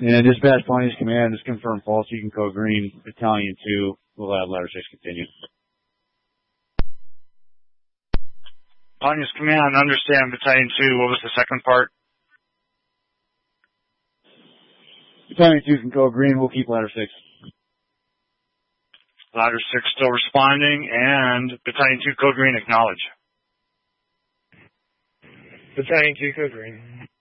And dispatch Pontius Command, just confirm false. You can code green. Battalion 2 will have ladder 6 continue. Pontius Command, understand Battalion 2. What was the second part? Battalion 2 can code green. We'll keep ladder 6. Ladder 6 still responding, and Battalion 2 code green, acknowledge. Battalion 2 code green.